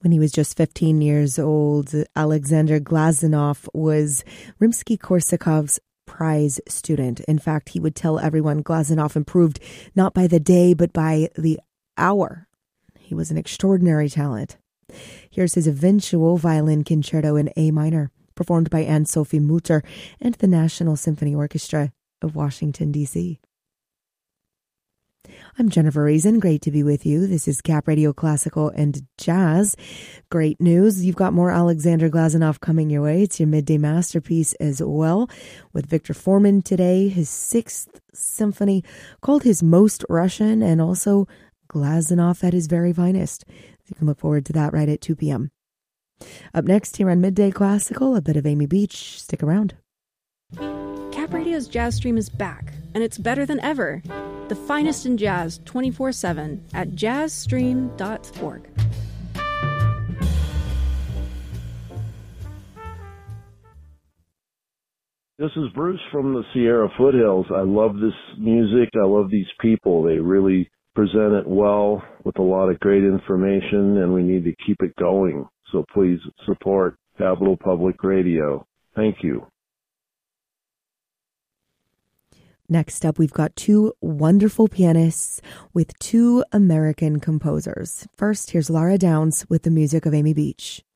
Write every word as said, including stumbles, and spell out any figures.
When he was just fifteen years old, Alexander Glazunov was Rimsky-Korsakov's prize student. In fact, he would tell everyone Glazunov improved not by the day, but by the hour. He was an extraordinary talent. Here's his eventual violin concerto in A minor, performed by Anne-Sophie Mutter and the National Symphony Orchestra of Washington, D C I'm Jennifer Reason. Great to be with you. This is Cap Radio Classical and Jazz. Great news. You've got more Alexander Glazunov coming your way. It's your midday masterpiece as well with Victor Foreman today, his sixth symphony called his Most Russian, and also Glazunov at his very finest. You can look forward to that right at two p.m. Up next here on Midday Classical, a bit of Amy Beach. Stick around. Cap Radio's Jazz Stream is back, and it's better than ever. The finest in jazz twenty-four seven at jazz stream dot org. This is Bruce from the Sierra Foothills. I love this music. I love these people. They really present it well with a lot of great information, and we need to keep it going. So please support Capital Public Radio. Thank you. Next up, we've got two wonderful pianists with two American composers. First, here's Laura Downs with the music of Amy Beach.